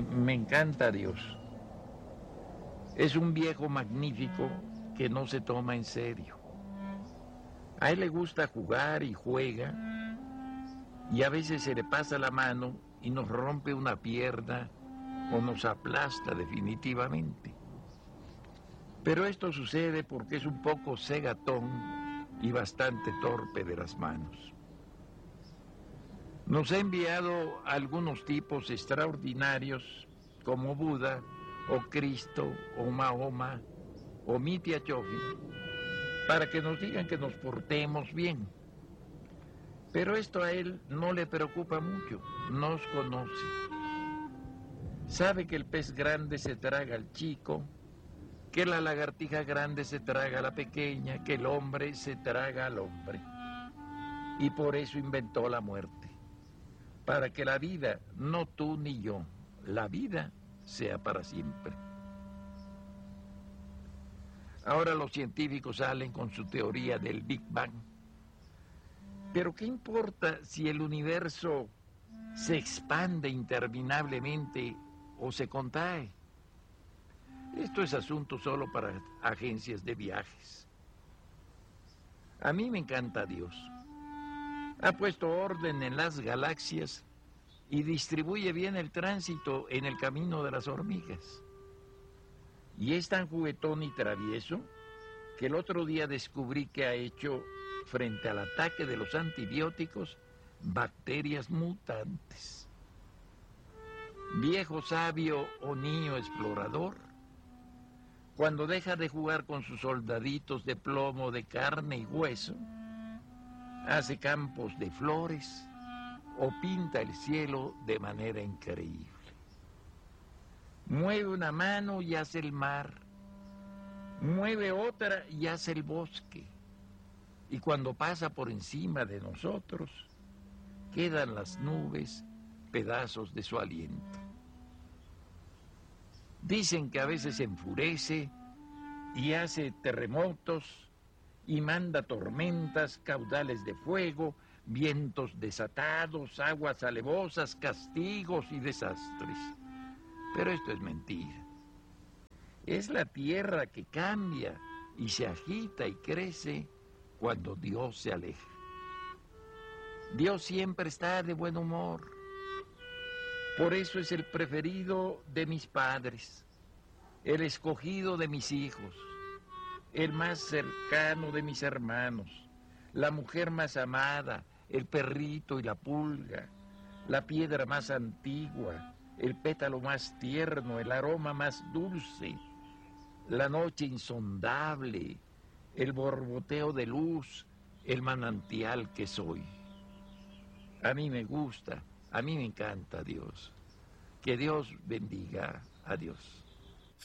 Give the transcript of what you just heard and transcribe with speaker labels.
Speaker 1: Me encanta Dios. Es un viejo magnífico que no se toma en serio. A él le gusta jugar y juega, y a veces se le pasa la mano y nos rompe una pierna o nos aplasta definitivamente. Pero esto sucede porque es un poco cegatón y bastante torpe de las manos. Nos ha enviado a algunos tipos extraordinarios como Buda o Cristo o Mahoma o Mitya Chofi para que nos digan que nos portemos bien. Pero esto a él no le preocupa mucho, nos conoce. Sabe que el pez grande se traga al chico, que la lagartija grande se traga a la pequeña, que el hombre se traga al hombre. Y por eso inventó la muerte, para que la vida, no tú ni yo, la vida sea para siempre. Ahora los científicos salen con su teoría del Big Bang. Pero ¿qué importa si el universo se expande interminablemente o se contrae? Esto es asunto solo para agencias de viajes. A mí me encanta Dios. Ha puesto orden en las galaxias y distribuye bien el tránsito en el camino de las hormigas. Y es tan juguetón y travieso que el otro día descubrí que ha hecho, frente al ataque de los antibióticos, bacterias mutantes. Viejo sabio o niño explorador, cuando deja de jugar con sus soldaditos de plomo de carne y hueso, hace campos de flores o pinta el cielo de manera increíble. Mueve una mano y hace el mar, mueve otra y hace el bosque. Y cuando pasa por encima de nosotros, quedan las nubes, pedazos de su aliento. Dicen que a veces se enfurece y hace terremotos y manda tormentas, caudales de fuego, vientos desatados, aguas alevosas, castigos y desastres. Pero esto es mentira. Es la tierra que cambia y se agita y crece cuando Dios se aleja. Dios siempre está de buen humor. Por eso es el preferido de mis padres, el escogido de mis hijos, el más cercano de mis hermanos, la mujer más amada, el perrito y la pulga, la piedra más antigua, el pétalo más tierno, el aroma más dulce, la noche insondable, el borboteo de luz, el manantial que soy. A mí me gusta, a mí me encanta Dios. Que Dios bendiga a Dios.